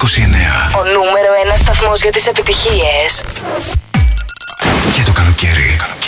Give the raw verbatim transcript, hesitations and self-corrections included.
είκοσι εννέα. Ο νούμερο ένα σταθμός για τις επιτυχίες. Και το καλοκαίρι.